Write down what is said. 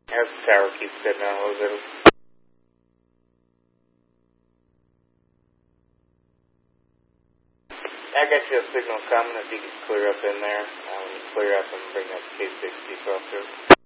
As the tower keeps stepping down a little bit. I got you a signal coming if you can clear up in there. When you clear up, I'm going to bring that K60 across there.